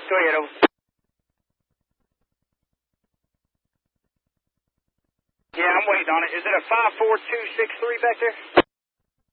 Go ahead, over. Yeah, I'm waiting on it. Is it a 54263 back there?